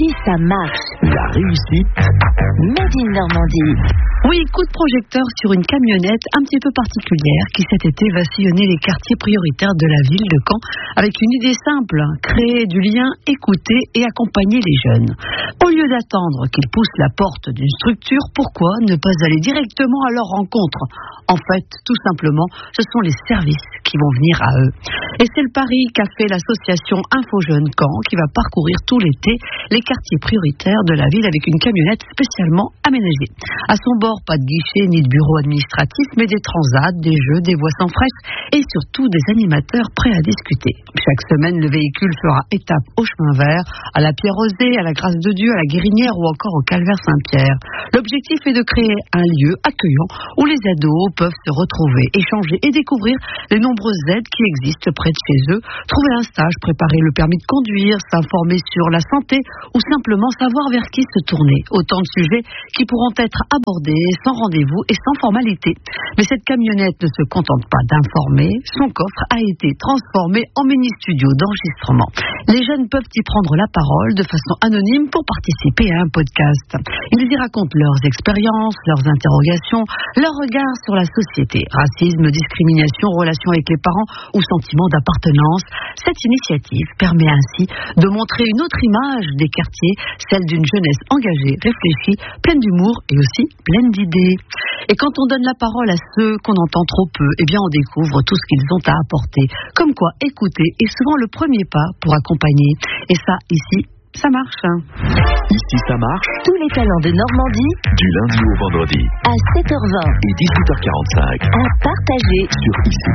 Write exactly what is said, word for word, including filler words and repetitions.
Ici, ça marche. La réussite Made in Normandie. Oui, coup de projecteur sur une camionnette un petit peu particulière qui cet été va sillonner les quartiers prioritaires de la ville de Caen avec une idée simple, créer du lien, écouter et accompagner les jeunes. Au lieu d'attendre qu'ils poussent la porte d'une structure, pourquoi ne pas aller directement à leur rencontre? En fait, tout simplement, ce sont les services qui vont venir à eux. Et c'est le pari qu'a fait l'association Info Jeunes Caen qui va parcourir tout l'été les quartiers prioritaires de la ville avec une camionnette spécialement aménagée. À son bord, pas de guichet ni de bureau administratif, mais des transats, des jeux, des boissons fraîches et surtout des animateurs prêts à discuter. Chaque semaine, le véhicule fera étape au chemin vert, à la Pierre-Rosée, à la Grâce de Dieu, à la Guérinière ou encore au Calvaire Saint-Pierre. L'objectif est de créer un lieu accueillant où les ados peuvent se retrouver, échanger et découvrir les nombreuses aides qui existent près de chez eux, trouver un stage, préparer le permis de conduire, s'informer sur la santé ou simplement savoir vers qui se tourner. Autant de sujets qui pourront être abordés sans rendez-vous et sans formalité. Mais cette camionnette ne se contente pas d'informer, son coffre a été transformé en mini-studio d'enregistrement. Les jeunes peuvent y prendre la parole de façon anonyme pour participer à un podcast. Ils y racontent leurs expériences, leurs interrogations, leur regard sur la société. Racisme, discrimination, relations avec les parents ou sentiment d'appartenance. Cette initiative permet ainsi de montrer une autre image des quartiers, celle d'une jeunesse engagée, réfléchie, pleine d'humour et aussi pleine d'idées. Et quand on donne la parole à ceux qu'on entend trop peu, eh bien on découvre tout ce qu'ils ont à apporter. Comme quoi, écouter est souvent le premier pas pour accompagner. Et ça, ici, ça marche. Hein. Ici, ça marche. Tous les talents de Normandie. Du lundi au vendredi. À sept heures vingt. Et dix-huit heures quarante-cinq. À partager. Sur Ici.